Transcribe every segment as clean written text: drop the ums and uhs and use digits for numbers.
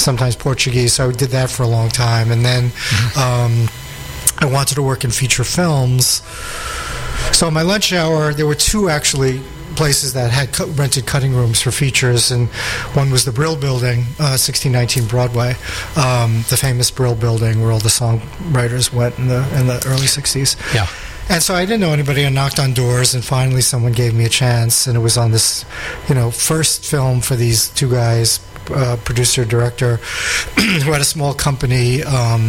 sometimes Portuguese. So I did that for a long time, and then I wanted to work in feature films. So in my lunch hour, there were two actually places that had rented cutting rooms for features, and one was the Brill Building, 1619 Broadway, the famous Brill Building where all the songwriters went in the early 60s. Yeah. And so I didn't know anybody. I knocked on doors, and finally someone gave me a chance, and it was on this, first film for these two guys, producer, director, who had a small company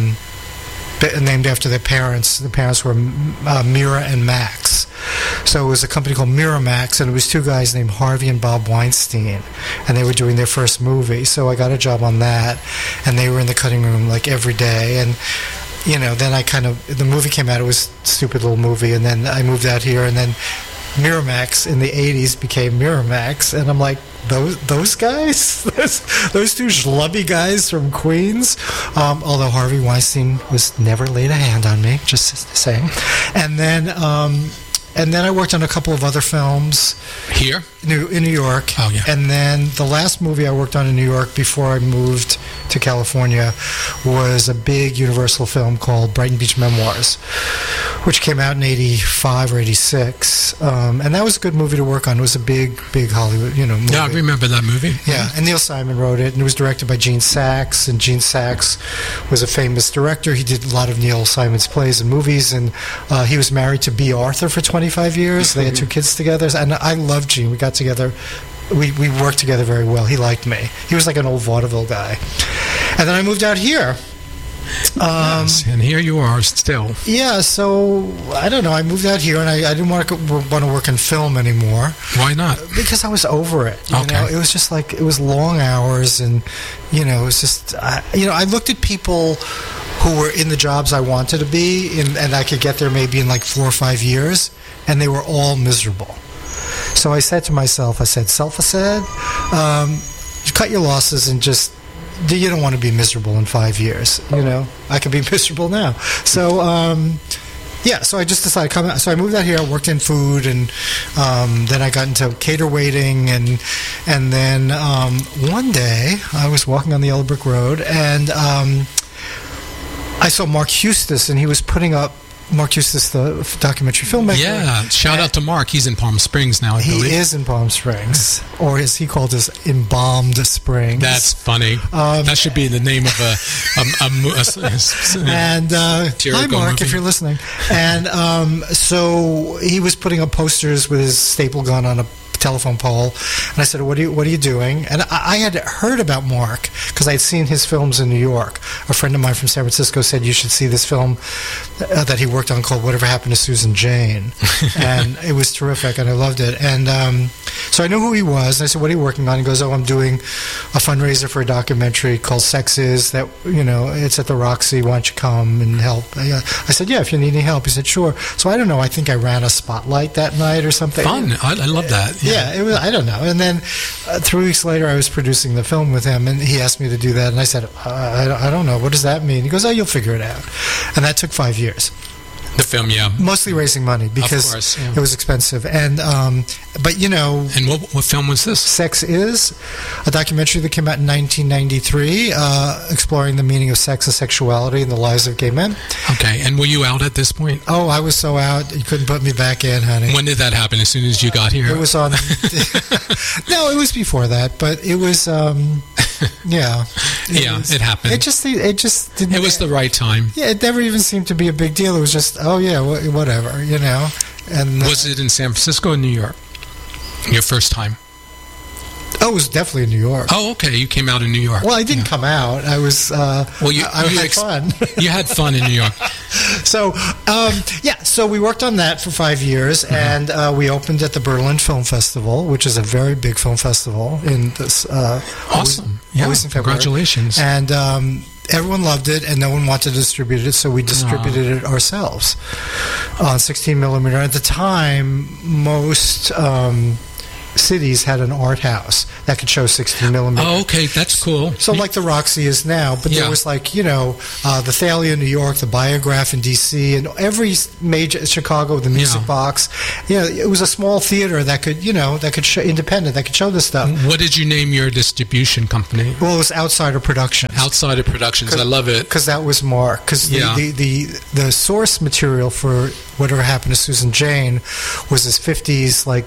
named after their parents. The parents were Mira and Max. So it was a company called Miramax, and it was two guys named Harvey and Bob Weinstein, and they were doing their first movie. So I got a job on that, and they were in the cutting room like every day. And then the movie came out. It was a stupid little movie, and then I moved out here, and then Miramax in the 80s became Miramax, and I'm like, those guys? those two schlubby guys from Queens? Although Harvey Weinstein was never laid a hand on me, just saying. And then I worked on a couple of other films. Here? In New York. Oh, yeah. And then the last movie I worked on in New York before I moved to California was a big Universal film called Brighton Beach Memoirs, which came out in 85 or 86. And that was a good movie to work on. It was a big Hollywood, movie. Yeah, I remember that movie. Yeah, and Neil Simon wrote it, and it was directed by Gene Saks, and Gene Saks was a famous director. He did a lot of Neil Simon's plays and movies, and he was married to B. Arthur for 25 years. They had two kids together, and I loved Gene. We got together. We worked together very well. He liked me. He was like an old vaudeville guy. And then I moved out here. Yes, and here you are still. Yeah, so I don't know. I moved out here, and I didn't want to work in film anymore. Why not? Because I was over it. It was just like, it was long hours, and it was just I looked at people who were in the jobs I wanted to be in, and I could get there maybe in like 4 or 5 years, and they were all miserable. So I said to myself, cut your losses and just, you don't want to be miserable in 5 years. I could be miserable now. So, so I just decided to come out. So I moved out here, I worked in food, and then I got into cater waiting, and then one day I was walking on the Yellow Brick Road, and I saw Mark Hustis, and he was putting up, Mark Hustis, the documentary filmmaker. Yeah, shout out to Mark. He's in Palm Springs now, I believe. He is in Palm Springs, or as he called us, Embalmed Springs. That's funny. That should be the name of a and hi, Mark, movie. If you're listening. And so he was putting up posters with his staple gun on a telephone pole, and I said, what are you doing? And I had heard about Mark because I had seen his films in New York. A friend of mine from San Francisco said you should see this film that he worked on called Whatever Happened to Susan Jane, and it was terrific, and I loved it. And so I knew who he was, and I said, what are you working on? He goes, I'm doing a fundraiser for a documentary called Sex Is, that it's at the Roxy, why don't you come and help? I said, yeah, if you need any help. He said, sure. So I don't know, I think I ran a spotlight that night or something. Fun. I love that. Yeah, it was. I don't know. And then 3 weeks later, I was producing the film with him, and he asked me to do that. And I said, I don't know. What does that mean? He goes, you'll figure it out. And that took 5 years. The film, yeah. Mostly raising money because it was expensive. And but And what film was this? Sex Is, a documentary that came out in 1993, exploring the meaning of sex and sexuality in the lives of gay men. Okay, and were you out at this point? Oh, I was so out, you couldn't put me back in, honey. When did that happen? As soon as you got here? It was on... No, it was before that, but it was... yeah. It happened. It just didn't... It was the right time. Yeah, it never even seemed to be a big deal. It was just, whatever, And was it in San Francisco or New York? Your first time? Oh, it was definitely in New York. Oh, okay. You came out in New York. Well, I didn't come out. I was. I had fun. You had fun in New York. So, so we worked on that for 5 years, and we opened at the Berlin Film Festival, which is a very big film festival in this. Awesome! Always in February. Congratulations! And everyone loved it, and no one wanted to distribute it, so we distributed it ourselves on 16 millimeter. At the time, most cities had an art house that could show 16 millimeter. Oh, okay, that's cool. So like the Roxy is now, but there was like, the Thalia in New York, the Biograph in D.C., and every major, Chicago, the Music Box. It was a small theater that could, that could show, independent, that could show this stuff. What did you name your distribution company? Well, it was Outsider Productions. Outsider Productions, I love it. Because that was Mark. Because the source material for Whatever Happened to Susan Jane was this 50s, like,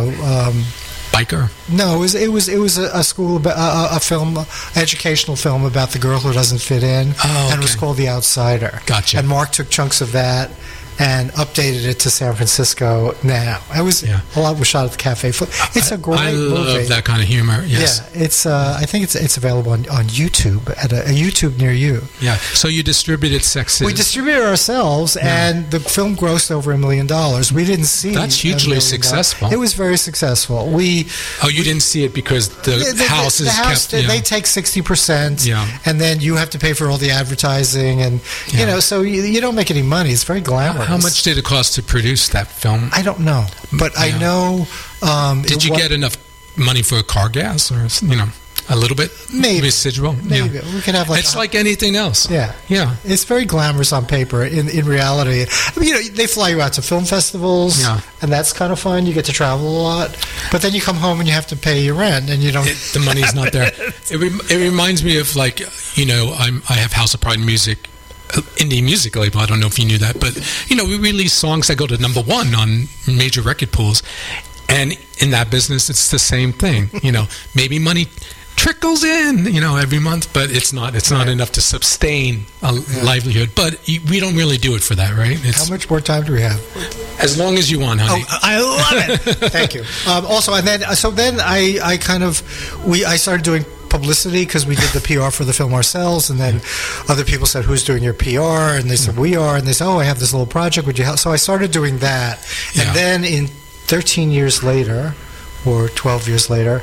biker? No, it was a school about a film, educational film about the girl who doesn't fit in, and it was called The Outsider. Gotcha. And Mark took chunks of that and updated it to San Francisco now. A lot was shot at the Cafe. It's a great movie. I love that kind of humor. Yes. Yeah, it's. I think it's available on YouTube at a YouTube near you. Yeah. So you distributed Sex City. We distributed ourselves, and the film grossed over $1 million. We didn't see. That's hugely successful. It was very successful. You didn't see it because the house is kept. They take 60%, and then you have to pay for all the advertising, and so you don't make any money. It's very glamorous. How much did it cost to produce that film? I don't know, but I know. Did you get enough money for car gas, or a little bit? Maybe residual. Maybe we could have it's like anything else. Yeah. It's very glamorous on paper. In reality, they fly you out to film festivals, and that's kind of fun. You get to travel a lot, but then you come home and you have to pay your rent, and you don't. The money's not there. It reminds me of I have House of Pride Music. Indie music label. I don't know if you knew that, but we release songs that go to #1 on major record pools, and in that business, it's the same thing. Maybe money trickles in, every month, but it's not enough to sustain a livelihood. But we don't really do it for that, right? How much more time do we have? As long as you want, honey. Oh, I love it. Thank you. Also, and then I started doing publicity because we did the PR for the film ourselves, and then other people said, "Who's doing your PR?" And they said, "We are." And they said, "Oh, I have this little project. Would you help?" So I started doing that, and then in 13 years later, or 12 years later,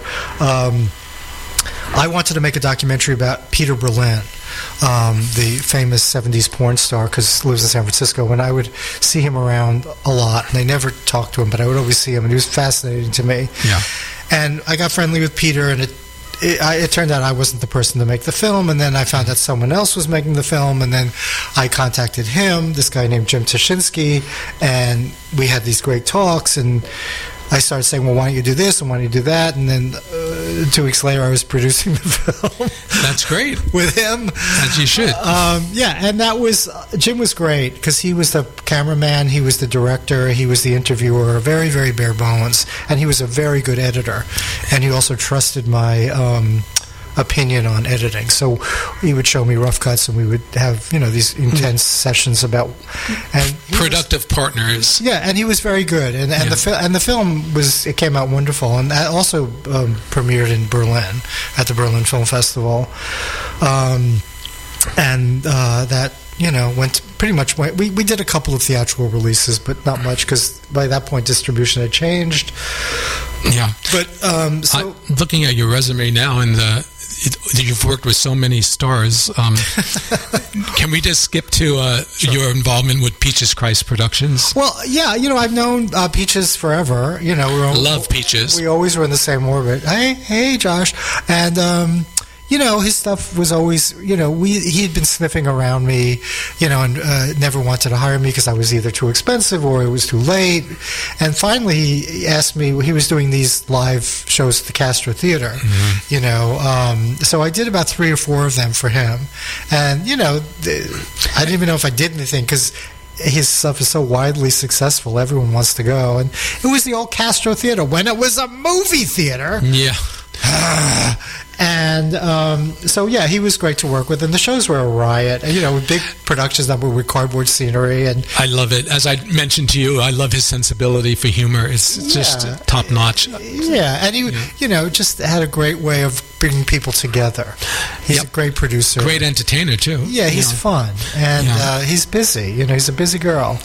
I wanted to make a documentary about Peter Berlin, the famous 70s porn star, because he lives in San Francisco, and I would see him around a lot, and I never talked to him, but I would always see him, and he was fascinating to me. Yeah. And I got friendly with Peter, and it turned out I wasn't the person to make the film, and then I found out someone else was making the film, and then I contacted him, this guy named Jim Tashinsky, and we had these great talks, and I started saying, well, why don't you do this, and why don't you do that, and then 2 weeks later I was producing the film. That's great. With him. As you should. And that was, Jim was great, because he was the cameraman, he was the director, he was the interviewer, very, very bare bones, and he was a very good editor, and he also trusted my opinion on editing. So he would show me rough cuts, and we would have these intense sessions about productive partners. Yeah, and he was very good, and the film came out wonderful, and that also premiered in Berlin at the Berlin Film Festival, and that went pretty much. We did a couple of theatrical releases, but not much, because by that point distribution had changed. Yeah, but looking at your resume now, and you've worked with so many stars. Can we just skip to your involvement with Peaches Christ Productions? Well, yeah, I've known Peaches forever. Love Peaches. We always were in the same orbit. Hey, Josh, and. His stuff was always, he had been sniffing around me, and never wanted to hire me because I was either too expensive or it was too late. And finally, he asked me, he was doing these live shows at the Castro Theater, so I did about 3 or 4 of them for him. And, I didn't even know if I did anything because his stuff is so widely successful. Everyone wants to go. And it was the old Castro Theater when it was a movie theater. Yeah. And so he was great to work with, and the shows were a riot. Big productions that were with cardboard scenery, and I love it. As I mentioned to you, I love his sensibility for humor. It's just top notch. Yeah, and he just had a great way of bringing people together. He's a great producer, great entertainer too. Yeah, he's fun, and he's busy. He's a busy girl,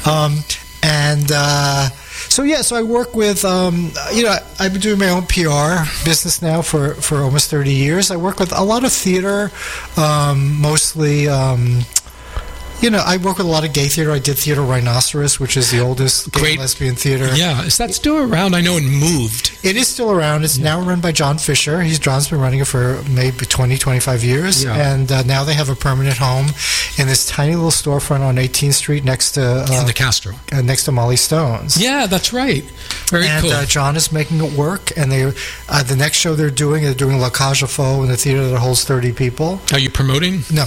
So I work with, I've been doing my own PR business now for almost 30 years. I work with a lot of theater, mostly, I work with a lot of gay theater. I did Theater Rhinoceros, which is the oldest gay lesbian theater. Yeah, is that still around? I know it moved. It is still around. It's now run by John Fisher. John's been running it for maybe 20, 25 years. Yeah. And now they have a permanent home in this tiny little storefront on 18th Street next to... in the Castro. Next to Molly Stone's. Yeah, that's right. Very cool. And John is making it work. And they the next show they're doing La Cage aux Folles in the theater that holds 30 people. Are you promoting? No.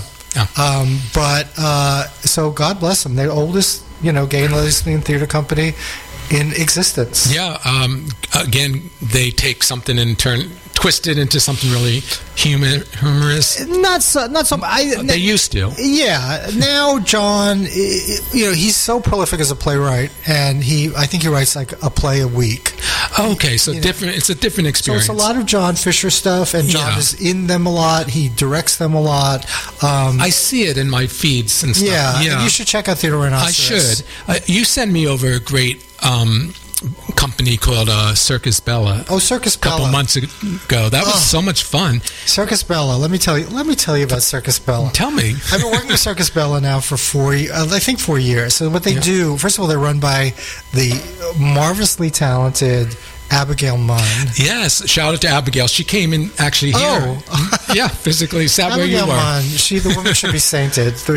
Oh. So God bless them. They're the oldest, gay and lesbian theater company in existence. Yeah. Again, they take something and twist it into something really humorous. Not so. They used to. Yeah. Now John, he's so prolific as a playwright, and I think he writes like a play a week. Okay, so different. It's a different experience. So it's a lot of John Fisher stuff, and John is in them a lot. He directs them a lot. I see it in my feeds and stuff. Yeah. You should check out Theater Rhinoceros. I should. You sent me over a great company called Circus Bella. Oh, Circus Bella. A couple months ago. That was so much fun. Circus Bella. Let me tell you about Circus Bella. Tell me. I've been working with Circus Bella now for 4 years. So what they do, first of all, they're run by the marvelously talented Abigail Munn. Yes, shout out to Abigail. She came in actually here. Oh. Yeah, physically sat where you Abigail were. Munn, the woman should be sainted. So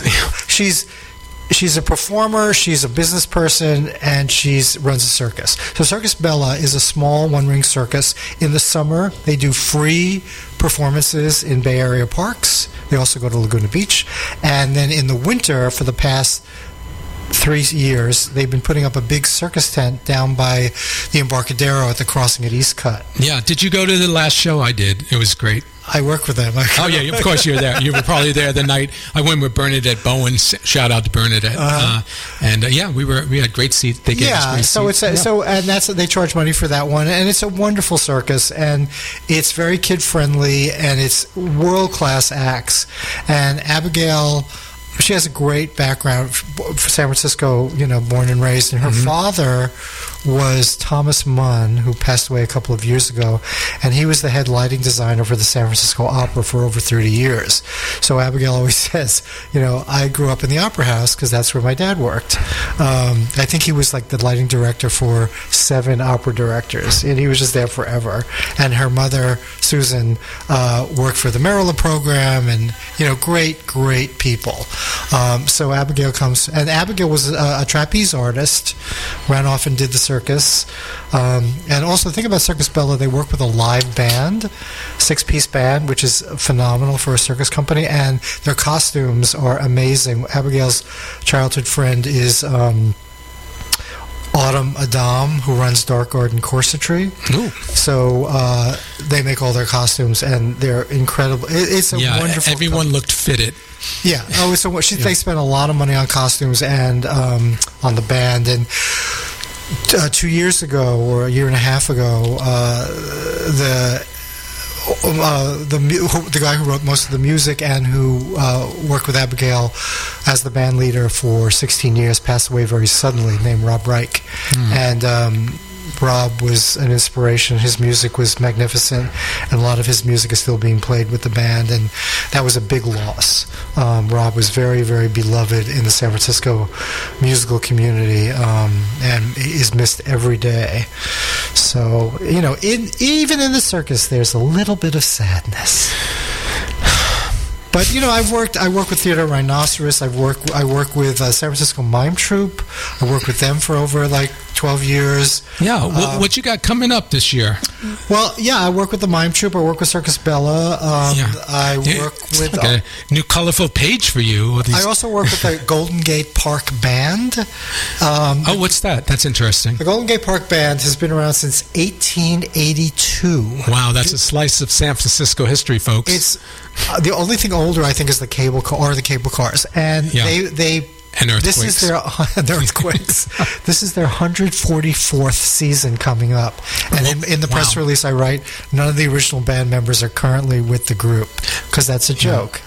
she's a performer, she's a business person, and she runs a circus. So Circus Bella is a small one-ring circus. In the summer, they do free performances in Bay Area parks. They also go to Laguna Beach. And then in the winter, for the past 3 years, they've been putting up a big circus tent down by the Embarcadero at the crossing at East Cut. Yeah, did you go to the last show I did? It was great. I work with them. Oh, yeah, of course you were there. You were probably there the night I went with Bernadette Bowen. Shout out to Bernadette. We had great seats. They gave us great seats. And they charge money for that one, and it's a wonderful circus, and it's very kid friendly, and it's world class acts. And Abigail, she has a great background for San Francisco, born and raised, and her father was Thomas Munn, who passed away a couple of years ago, and he was the head lighting designer for the San Francisco Opera for over 30 years. So Abigail always says, I grew up in the Opera House because that's where my dad worked. I think he was like the lighting director for 7 opera directors, and he was just there forever. And her mother, Susan, worked for the Maryland program, and great people. So Abigail comes, and Abigail was a trapeze artist, ran off and did the circus. And also, the thing about Circus Bella, they work with a live band, 6-piece band, which is phenomenal for a circus company, and their costumes are amazing. Abigail's childhood friend is Autumn Adam, who runs Dark Garden Corsetry. Ooh. So they make all their costumes, and they're incredible. It's a wonderful. Everyone looked fitted. Yeah. Oh, so they spent a lot of money on costumes and on the band. And 2 years ago, or a year and a half ago, the guy who wrote most of the music and who worked with Abigail as the band leader for 16 years passed away very suddenly, named Rob Reich. And Rob was an inspiration. His music was magnificent, and a lot of his music is still being played with the band, and that was a big loss. Rob was very, very beloved in the San Francisco musical community, and is missed every day. So, even in the circus, there's a little bit of sadness. But I work with Theater Rhinoceros. I work with San Francisco Mime Troupe. I work with them for over 12 years. Yeah, what you got coming up this year? Well, I work with the Mime Troupe. I work with Circus Bella. I work with a new colorful page for you. I also work with the Golden Gate Park Band. What's that? That's interesting. The Golden Gate Park Band has been around since 1882. Wow, that's a slice of San Francisco history, folks. It's the only thing older, I think, is the cable cars, and they. And earthquakes. This is their earthquakes. This is their 144th season coming up. And in the press release I write, none of the original band members are currently with the group, because that's a joke.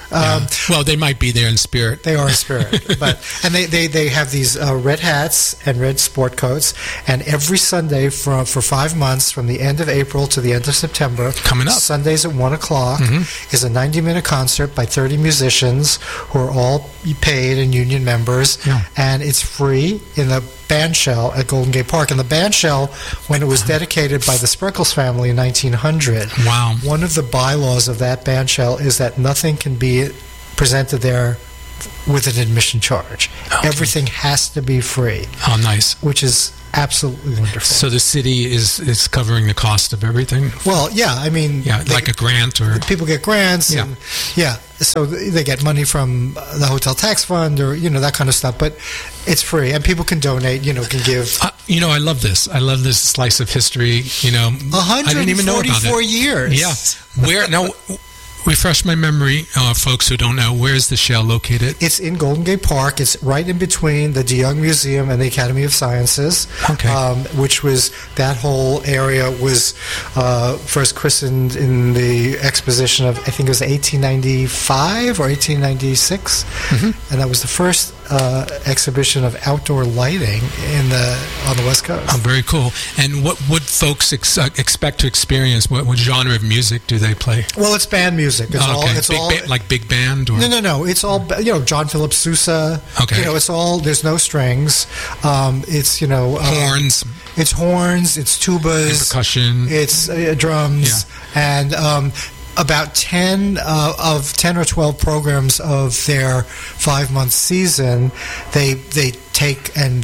Well, they might be there in spirit. They are in spirit, and they have these red hats and red sport coats, and every Sunday for 5 months, from the end of April to the end of September, coming up Sundays at 1:00 is a 90-minute concert by 30 musicians who are all paid and union members, and it's free in the band shell at Golden Gate Park. And the band shell, when it was dedicated by the Spreckels family in 1900, one of the bylaws of that band shell is that nothing can be presented there with an admission charge. Everything has to be free. Oh, nice. Which is absolutely wonderful. So the city is covering the cost of everything? Well, yeah, I mean... Yeah, like a grant or... People get grants, and so they get money from the hotel tax fund or, that kind of stuff, but it's free, and people can donate, can give... I love this. I love this slice of history, 144 I didn't even know about it. years. Yeah. Now... Refresh my memory, folks who don't know. Where is the shell located? It's in Golden Gate Park. It's right in between the DeYoung Museum and the Academy of Sciences. Okay. Which was, that whole area was first christened in the exposition of, I think it was 1895 or 1896. And that was the first exhibition of outdoor lighting on the West Coast. Oh, very cool. And what would folks expect to experience? What genre of music do they play? Well, it's band music. It's like big band? Or? No. It's all, John Philip Sousa. Okay. It's all, there's no strings. It's, horns. It's horns, it's tubas. And percussion. It's drums. Yeah. And about 10 or 12 programs of their 5-month season, they take and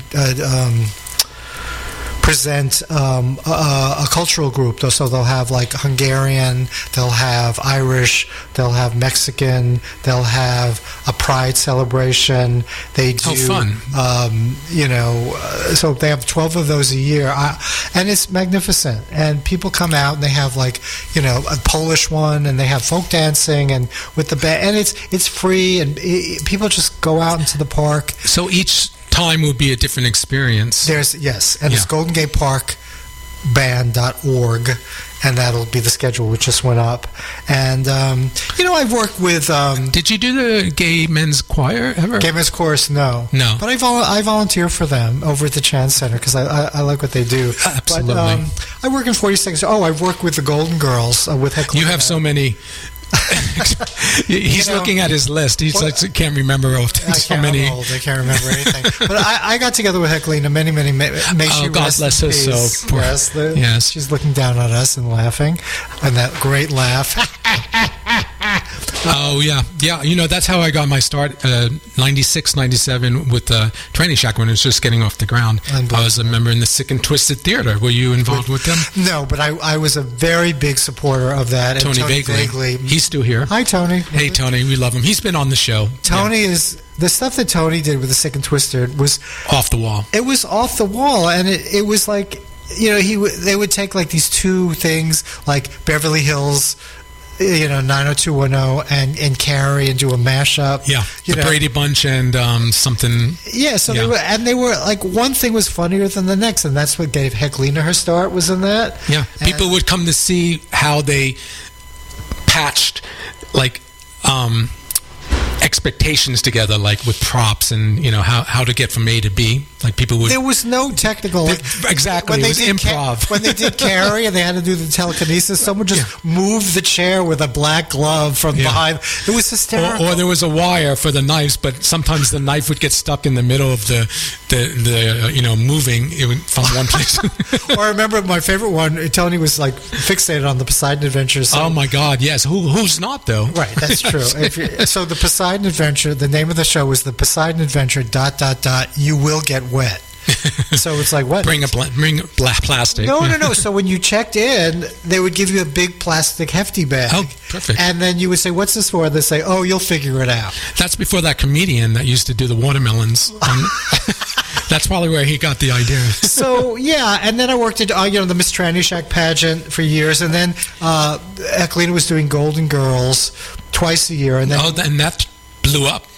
present a cultural group. So they'll have like Hungarian, they'll have Irish, they'll have Mexican, they'll have a pride celebration. They do, fun. So they have 12 of those a year, and it's magnificent. And people come out and they have like, a Polish one, and they have folk dancing and with the band, and it's free, and people just go out into the park. So each time will be a different experience. It's GoldenGateParkBand.org, and that'll be the schedule which just went up. And I've worked with. Did you do the gay men's choir ever? Gay men's chorus, no. But I volunteer for them over at the Chance Center because I like what they do. Absolutely. But, I work in 46. I've worked with the Golden Girls with Heclina. You have so many. He's looking at his list. He's like, can't remember so many. I'm old. I can't remember anything. But I got together with Heclina many. May she God rest bless in her peace. soul. Yes, she's looking down at us and laughing, and that great laugh. Oh, yeah. That's how I got my start, 96, 97, with Tranny Shack when it was just getting off the ground. I was a member in the Sick and Twisted Theater. Were you involved with them? No, but I was a very big supporter of that. Tony Vagley. He's still here. Hi, Tony. Hey, Tony. We love him. He's been on the show. Tony is... The stuff that Tony did with the Sick and Twisted was... Off the wall. It was off the wall, and it was like... they would take like these two things, like Beverly Hills... 90210 and Carrie, and do a mashup. Yeah, the Brady Bunch and something. Yeah, so they were like, one thing was funnier than the next, and that's what gave Heclina her start, was in that. Yeah, people would come to see how they patched like expectations together, like with props and how to get from A to B. Like people would. There was no technical. Exactly, it was improv. When they did Carrie and they had to do the telekinesis, someone just moved the chair with a black glove from behind. It was hysterical. Or there was a wire for the knives, but sometimes the knife would get stuck in the middle of the moving from one place. Or I remember my favorite one. Tony was like fixated on the Poseidon Adventure. So. Oh my God, yes. Who's not though? Right, that's true. So the Poseidon Adventure. The name of the show was the Poseidon Adventure. ... You will get wet. So it's like, what? Bring plastic. No. So when you checked in, they would give you a big plastic hefty bag. Oh, perfect. And then you would say, what's this for? They say, oh, you'll figure it out. That's before that comedian that used to do the watermelons. That's probably where he got the idea. So, yeah, and then I worked at the Miss Tranny Shack pageant for years, and then Heclina was doing Golden Girls twice a year. And then, and that blew up.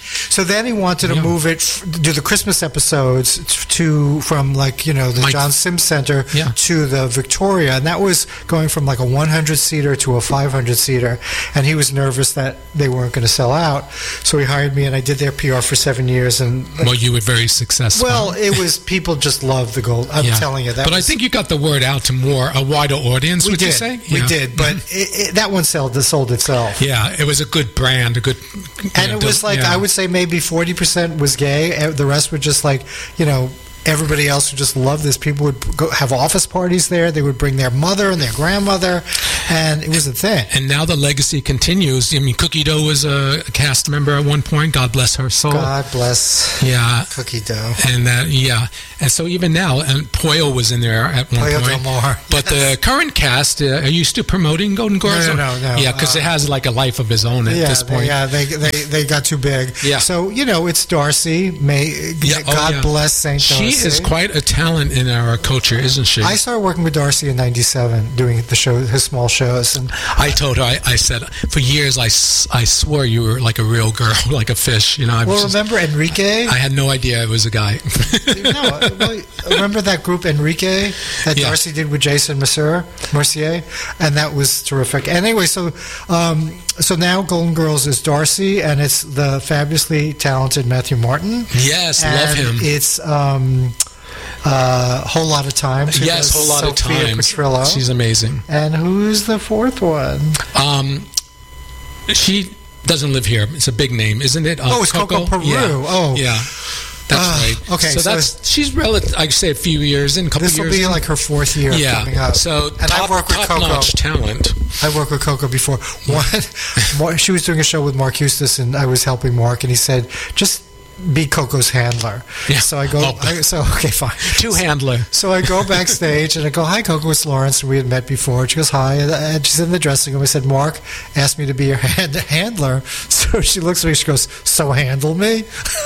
So then he wanted to move it, do the Christmas episodes from the John Sims Center to the Victoria, and that was going from like a 100-seater to a 500-seater, and he was nervous that they weren't going to sell out. So he hired me, and I did their PR for 7 years. And well, you were very successful. Well, it was people just loved the gold. I'm telling you that. But I think you got the word out to a wider audience. Would you say? We did, but that one sold itself. Yeah, it was a good brand, and it was like I would say maybe 40% was gay. The rest were just like everybody else who just loved this. People would go have office parties there. They would bring their mother and their grandmother, and it was a thing. And now the legacy continues. I mean, Cookie Dough was a cast member at one point. God bless her soul. God bless. Yeah, Cookie Dough. And and so even now, and Pollo was in there at one Pollo point. Del Mar. But the current cast, are you still promoting Golden Girls? No. Yeah, because it has like a life of its own at this point. They got too big. Yeah. So it's Darcy. God bless Saint Darcy. She is quite a talent in our culture, isn't she? I started working with Darcy in '97, doing his small shows, and I told her, I said, for years I swore you were like a real girl, like a fish. Remember Enrique? I had no idea it was a guy. Remember that group Enrique that Darcy did with Jason Mercier, and that was terrific. Anyway, so now Golden Girls is Darcy, and it's the fabulously talented Matthew Martin. Yes, love him. It's Whole Lot of Time. Yes, Whole Lot of Time. Petrillo. She's amazing. And who's the fourth one? She doesn't live here. It's a big name, isn't it? It's Coco Peru. Yeah. That's right. Okay, so she's relative. I say a few years in, a couple years. This will be like her fourth year coming up. So I've worked with Coco. Top-notch talent. I worked with Coco before. She was doing a show with Mark Eustace, and I was helping Mark, and he said, just be Coco's handler. Yeah. So I go, okay, fine. Two-handler. So I go backstage, and I go, hi, Coco, it's Lawrence. And we had met before. She goes, hi. And she's in the dressing room. I said, Mark asked me to be your handler. So she looks at me, she goes, so handle me?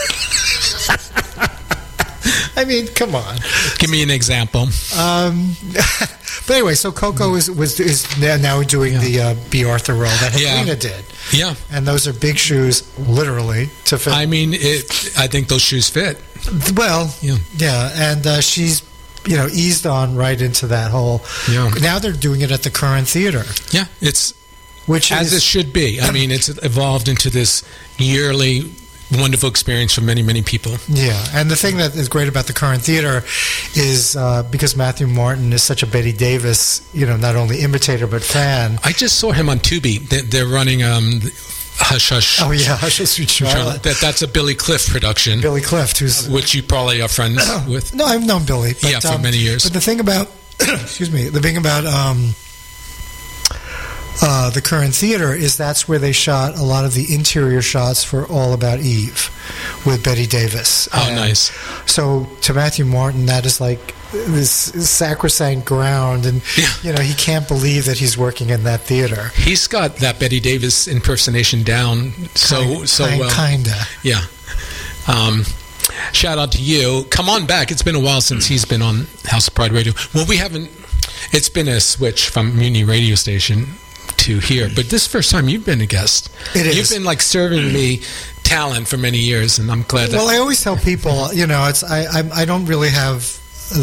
I mean, come on. Give me an example. But anyway, so Coco is now doing the B. Arthur role that Helena did. Yeah. And those are big shoes, literally, to fill. I mean, I think those shoes fit. Well, yeah. And she's, eased on right into that whole. Yeah. Now they're doing it at the Current Theater. Yeah, which as it should be. I mean, it's evolved into this yearly wonderful experience for many, many people. Yeah, and the thing that is great about the Current Theater is because Matthew Martin is such a Betty Davis, not only imitator but fan. I just saw him on Tubi. They're running Hush Hush. Oh yeah, Hush Hush Sweet Charlotte. That's a Billy Cliff production. Billy Cliff, which you probably are friends with. No, I've known Billy. But, for many years. But the thing about, the thing about the Current Theater is that's where they shot a lot of the interior shots for All About Eve with Betty Davis. Oh, nice. So to Matthew Martin, that is like this sacrosanct ground, and he can't believe that he's working in that theater. He's got that Betty Davis impersonation down so well. Kinda. Yeah. Shout out to you. Come on back. It's been a while since he's been on House of Pride Radio. Well, we haven't. It's been a switch from Mutiny Radio Station to here, but this first time you've been a guest. It is. You've been like serving me talent for many years, and I'm glad that. Well, I always tell people, it's I don't really have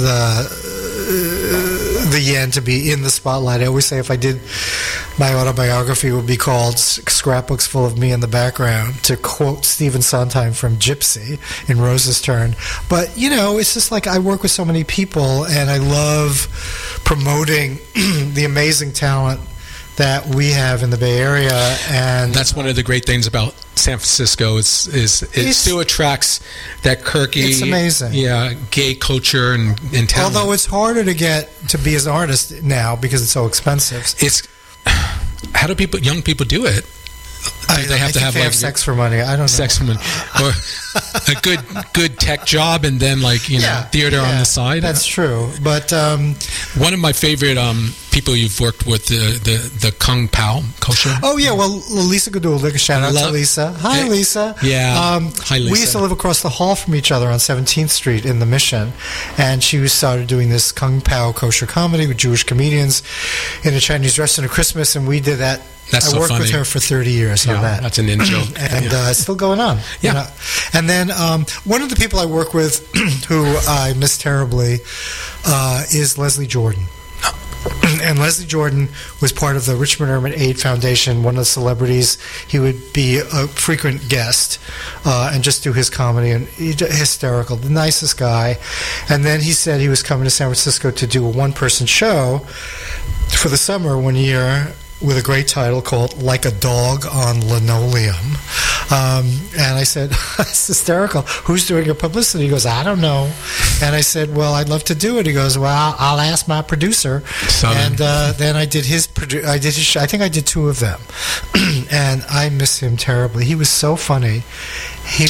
the yen to be in the spotlight. I always say if I did my autobiography, it would be called Scrapbooks Full of Me in the Background, to quote Stephen Sondheim from Gypsy in Rose's Turn. But it's just like I work with so many people, and I love promoting the amazing talent that we have in the Bay Area, and that's one of the great things about San Francisco. It still attracts that quirky, it's amazing, gay culture and talent. Although it's harder to get to be an artist now because it's so expensive. How do young people do it? They have to have sex for money. I don't know. Sex for money, or a good tech job, and then theater on the side. That's true. But one of my favorite people you've worked with, the Kung Pao culture. Oh yeah, well, Lisa Gooduldig, shout out to Lisa. Hi, Lisa. Yeah. Hi, Lisa. We used to live across the hall from each other on 17th Street in the Mission, and she started doing this Kung Pao kosher comedy with Jewish comedians in a Chinese restaurant at Christmas, and we did that. That's I worked with her for 30 years. Yeah. that. That's an in-joke. And it's still going on. Yeah. You know? And then one of the people I work with who I miss terribly is Leslie Jordan. And Leslie Jordan was part of the Richmond Ermit Aid Foundation, one of the celebrities. He would be a frequent guest and just do his comedy, and hysterical, the nicest guy. And then he said he was coming to San Francisco to do a one-person show for the summer one year with a great title called Like a Dog on Linoleum. And I said, it's hysterical. Who's doing your publicity? He goes, I don't know. And I said, well, I'd love to do it. He goes, well, I'll ask my producer. And then I did his show. I think I did two of them. And I miss him terribly. He was so funny. He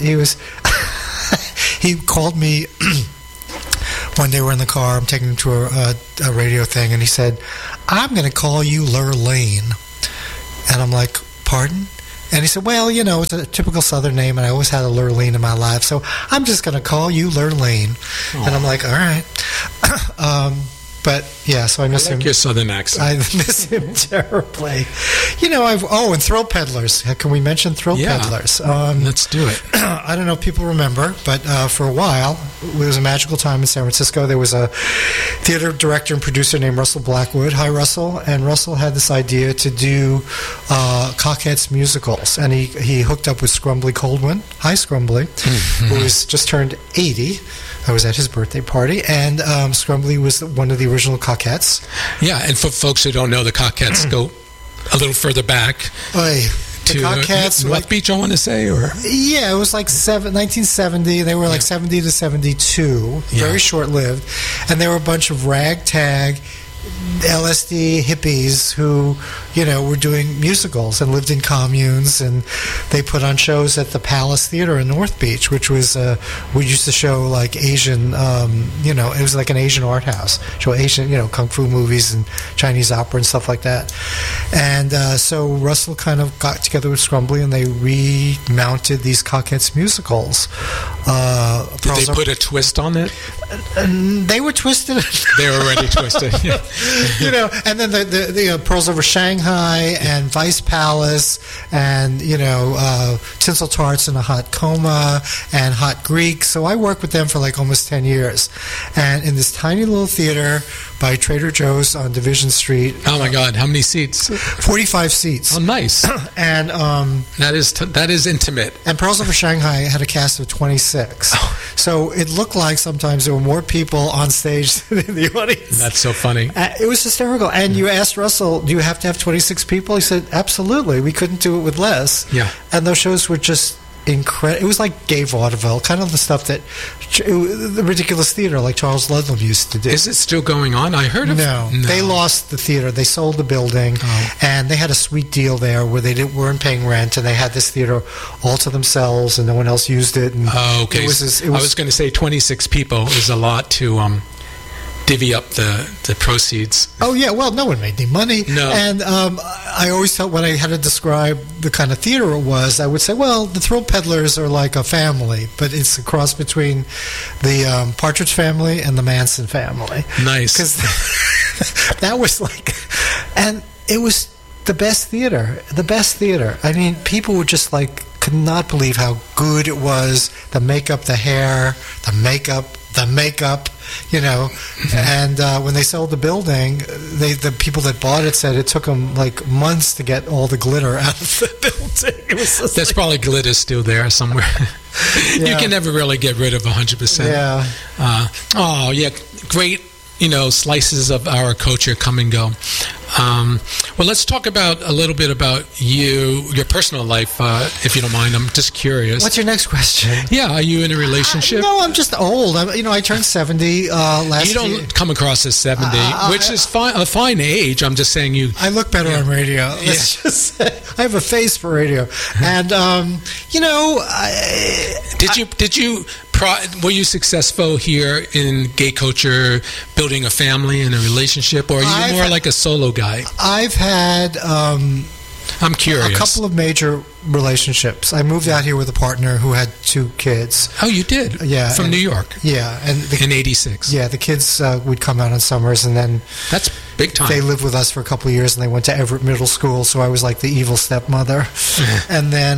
called me one day we're in the car, I'm taking him to a radio thing, and he said, I'm going to call you Lurleen. And I'm like, pardon? And he said, well, it's a typical Southern name, and I always had a Lurleen in my life, so I'm just going to call you Lurleen. And I'm like, all right. But yeah, so I miss him. Your Southern accent. I miss him terribly. And Thrill Peddlers. Can we mention Thrill Peddlers? Let's do it. I don't know if people remember, but for a while, it was a magical time in San Francisco. There was a theater director and producer named Russell Blackwood. Hi, Russell. And Russell had this idea to do Cockettes musicals. And he hooked up with Scrumbly Coldwin. Hi, Scrumbly, who has just turned 80. I was at his birthday party, and Scrumbly was one of the original Cockettes. Yeah, and for folks who don't know, the Cockettes go a little further back. The Cockettes, North Beach, I want to say, or yeah, it was like 1970. They were like 70 to 72, very short-lived, and they were a bunch of ragtag LSD hippies who, were doing musicals and lived in communes, and they put on shows at the Palace Theater in North Beach, which was we used to show like Asian, it was like an Asian art house, show Asian, kung fu movies and Chinese opera and stuff like that. And so Russell kind of got together with Scrumbly, and they remounted these Cockettes musicals. Did they put a twist on it? They were twisted. They were already twisted. And then the Pearls Over Shanghai and Vice Palace and Tinsel Tarts in a Hot Coma and Hot Greek. So I worked with them for like almost 10 years, and in this tiny little theater by Trader Joe's on Division Street. Oh my God! How many seats? 45 seats. Oh, nice. And that is intimate. And Pearls Over Shanghai had a cast of 26. Oh. So it looked like sometimes there were more people on stage than in the audience. That's so funny. It was hysterical. And you asked Russell, do you have to have 26 people? He said, absolutely. We couldn't do it with less. Yeah. And those shows were just incredible. It was like gay vaudeville, kind of the stuff that the ridiculous theater like Charles Ludlam used to do. Is it still going on? I heard of No. They lost the theater. They sold the building, and they had a sweet deal there where they weren't paying rent, and they had this theater all to themselves, and no one else used it. And okay. I was going to say 26 people is a lot to divvy up the proceeds. Oh, yeah. Well, no one made any money. No. And I always felt when I had to describe the kind of theater it was, I would say, well, the Thrill Peddlers are like a family, but it's a cross between the Partridge Family and the Manson family. Nice. Because that was like... And it was the best theater. The best theater. I mean, people were just like... could not believe how good it was. The makeup, the hair, the makeup, and when they sold the building, the people that bought it said it took them like months to get all the glitter out of the building. It was There's probably glitter still there somewhere. Yeah. You can never really get rid of 100%. Yeah. Great, slices of our culture come and go. Well, let's talk about a little bit about your personal life, if you don't mind. I'm just curious. What's your next question? Yeah, are you in a relationship? No, I'm just old. I turned 70 last year. You don't come across as 70, which is a fine age. I'm just saying you... I look better on radio. Let's just say, I have a face for radio. And, were you successful here in gay culture, building a family and a relationship, or are you more like a solo guy? I've had I'm curious. A couple of major relationships. I moved out here with a partner who had 2 kids. Oh, you did? Yeah. From New York? Yeah. And in 86? Yeah, the kids would come out on summers, and then... That's big time. They lived with us for a couple of years, and they went to Everett Middle School, so I was like the evil stepmother. And then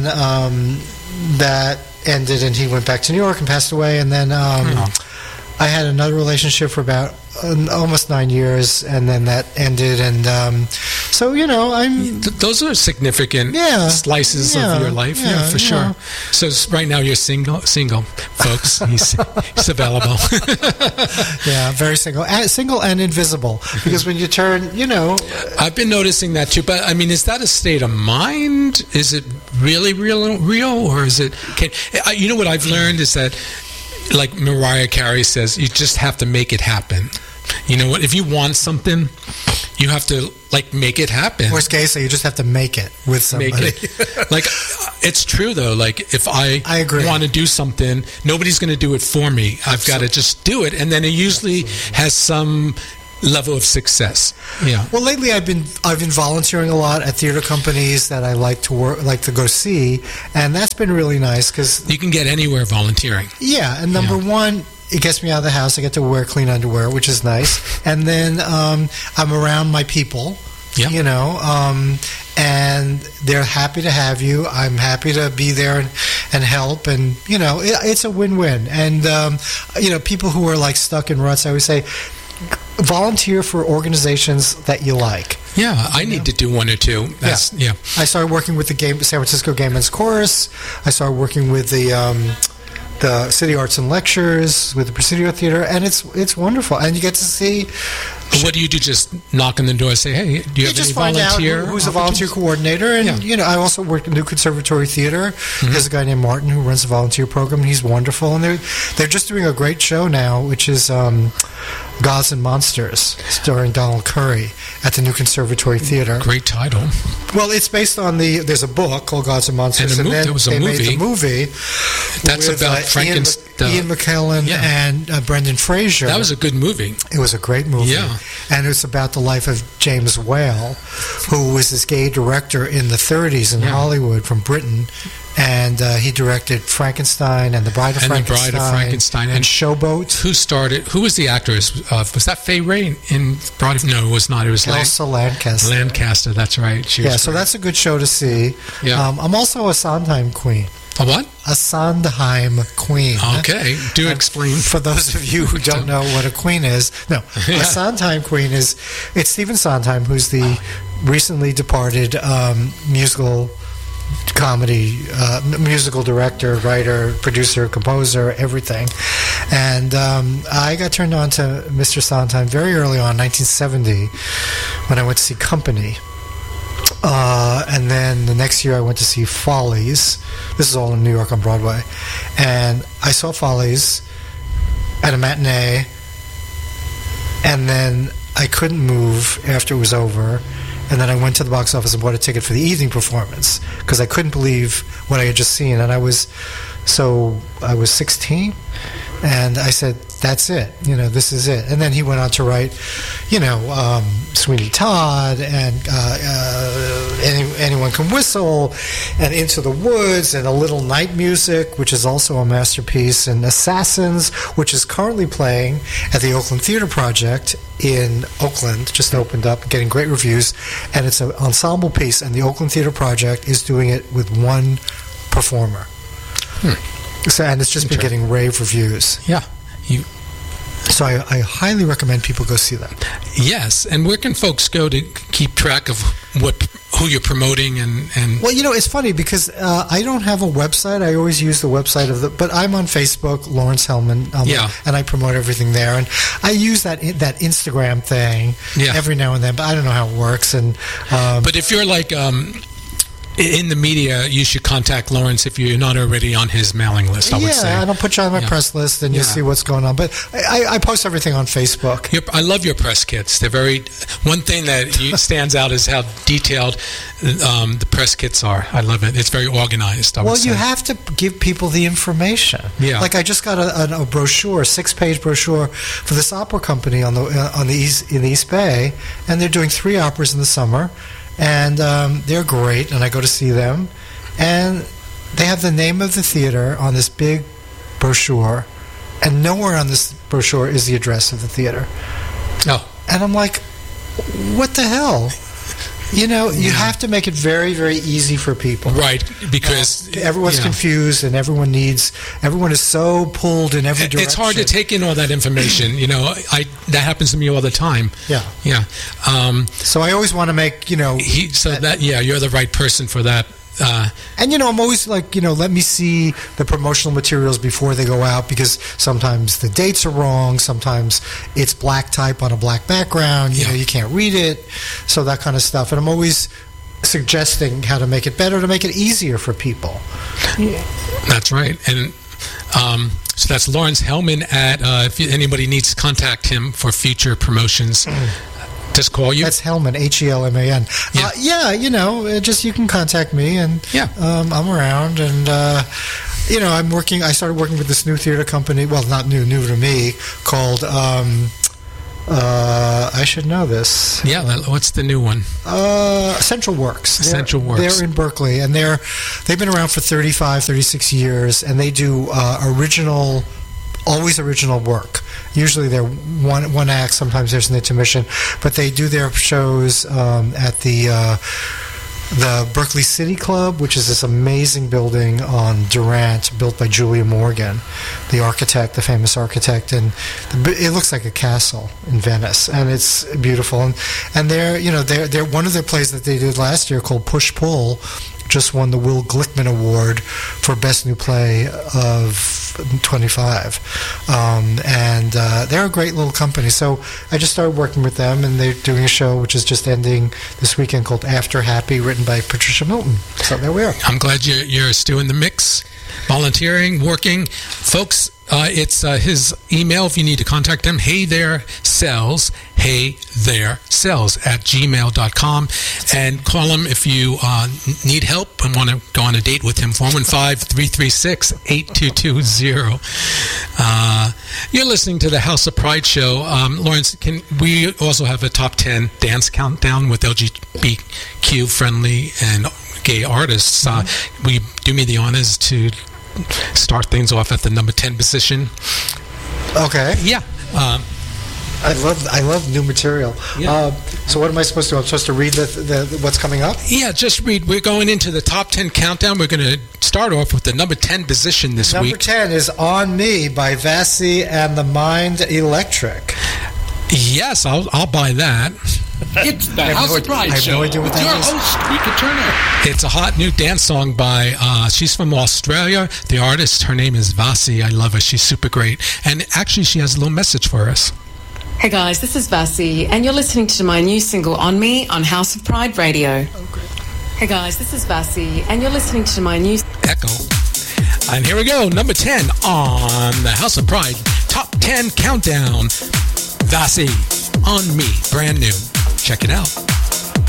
that ended, and he went back to New York and passed away. And then I had another relationship for about almost 9 years, and then that ended. And so, you know, those are significant slices of your life, for sure. So right now you're single, folks. He's available. Yeah, very single and invisible. Because when you turn, you know, I've been noticing that too. But I mean, is that a state of mind? Is it really real, or is it? You know what I've learned is that, like Mariah Carey says, you just have to make it happen. You know what? If you want something, you have to like make it happen. Worst case, so you just have to make it with somebody. Like, it's true though. Like, if I want to do something, nobody's going to do it for me. I've got to just do it, and then it usually has some level of success. Yeah. Well, lately I've been volunteering a lot at theater companies that I like to go see, and that's been really nice because you can get anywhere volunteering. Yeah, and number one, it gets me out of the house. I get to wear clean underwear, which is nice, and then I'm around my people. Yeah. You know, and they're happy to have you. I'm happy to be there and help, and you know, it's a win-win. And you know, people who are like stuck in ruts, I always say, volunteer for organizations that you like. Yeah, I need to do one or two. Yeah. I started working with the San Francisco Gay Men's Chorus. I started working with the City Arts and Lectures, with the Presidio Theater, and it's wonderful. And you get to see. What do you do? Just knock on the door and say, hey, do you have any volunteer? Out who's a volunteer coordinator. And, you know, I also work at New Conservatory Theater. There's a guy named Martin who runs a volunteer program, and he's wonderful. And they're just doing a great show now, which is Gods and Monsters, starring Donald Curry at the New Conservatory Theater. Great title. Well, it's based on there's a book called Gods and Monsters, and then there was a movie. Made the movie. That's with, about Frankenstein. Ian McKellen and Brendan Fraser. That was a good movie. It was a great movie. Yeah. And it's about the life of James Whale, who was this gay director in the 30s in Hollywood from Britain. And he directed Frankenstein and The Bride of Frankenstein. And Showboat. Who was the actress? Was that Fay Wray in Bride of... No, it was not. It was Elsa Lancaster. Lancaster, that's right. So that's a good show to see. Yeah. I'm also a Sondheim queen. A what? A Sondheim queen. Okay, do explain. For those of you who don't know what a queen is, no, a Sondheim queen it's Stephen Sondheim, who's the recently departed musical director, writer, producer, composer, everything. And I got turned on to Mr. Sondheim very early on, 1970, when I went to see Company. And then the next year I went to see Follies. This is all in New York on Broadway. And I saw Follies at a matinee, and then I couldn't move after it was over. And then I went to the box office and bought a ticket for the evening performance because I couldn't believe what I had just seen. And I was 16, and I said, that's it. You know, this is it. And then he went on to write, you know, Sweeney Todd and Anyone Can Whistle and Into the Woods and A Little Night Music, which is also a masterpiece, and Assassins, which is currently playing at the Oakland Theater Project in Oakland, just opened up, getting great reviews. And it's an ensemble piece, and the Oakland Theater Project is doing it with one performer. So, and it's just been getting rave reviews. Yeah. So I highly recommend people go see that. Yes, and where can folks go to keep track of who you're promoting and? Well, you know, it's funny because I don't have a website. I always use the website but I'm on Facebook, Lawrence Hellman, and I promote everything there. And I use that Instagram thing every now and then, but I don't know how it works. And but if you're like in the media, you should contact Lawrence if you're not already on his mailing list, I would say. Yeah, and I'll put you on my press list, and you'll see what's going on. But I post everything on Facebook. I love your press kits. They're very... One thing that stands out is how detailed the press kits are. I love it. It's very organized, I would say. You have to give people the information. Yeah. Like, I just got a brochure, a 6-page brochure for this opera company in the East Bay, and they're doing 3 operas in the summer. And they're great, and I go to see them. And they have the name of the theater on this big brochure, and nowhere on this brochure is the address of the theater. Oh. And I'm like, what the hell? You know, you have to make it very, very easy for people. Right, because everyone's confused and everyone is so pulled in every direction. It's hard to take in all that information. You know, that happens to me all the time. Yeah. So I always want to make, you're the right person for that. And, I'm always like, let me see the promotional materials before they go out, because sometimes the dates are wrong. Sometimes it's black type on a black background. You can't read it. So that kind of stuff. And I'm always suggesting how to make it better, to make it easier for people. Yeah. That's right. And so that's Lawrence Hellman if anybody needs to contact him for future promotions. Just call you. That's Hellman, Helman. Just you can contact me, and I'm around, and I started working with this new theater company. Well, not new to me, called. I should know this. Yeah, what's the new one? Central Works. Central Works. They're in Berkeley, and they've been around for 35, 36 years, and they do always original work. Usually they're one act, sometimes there's an intermission, but they do their shows at the Berkeley City Club, which is this amazing building on Durant, built by Julia Morgan, the famous architect, and it looks like a castle in Venice, and it's beautiful. And they're one of their plays that they did last year, called Push Pull, just won the Will Glickman Award for Best New Play of 25. And they're a great little company. So I just started working with them, and they're doing a show which is just ending this weekend called After Happy, written by Patricia Milton. So there we are. I'm glad you're still in the mix, volunteering, working. Folks, it's his email if you need to contact him, heytherecells @gmail.com, and call him if you need help and want to go on a date with him, 415-336-8220. You're listening to the House of Pride show. Lawrence, we also have a top 10 dance countdown with LGBTQ friendly and gay artists. Will you do me the honors to start things off at the number 10 position? Okay. Yeah. I love new material. Yeah. So what am I supposed to do? I'm supposed to read what's coming up? Yeah, just read. We're going into the top 10 countdown. We're going to start off with the number 10 position this week. Number 10 is On Me by Vassie and the Mind Electric. Yes, I'll buy that. It's the House of Pride Show with your host, Rika Turner. It's a hot new dance song by, she's from Australia. The artist, her name is Vassie. I love her. She's super great. And actually, she has a little message for us. Hey guys, this is Vassie, and you're listening to my new single On Me on House of Pride Radio. Oh, great. Hey guys, this is Vassie, and you're listening to my new... Echo. And here we go, number 10 on the House of Pride Top 10 Countdown. Vassie, On Me, brand new. Check it out.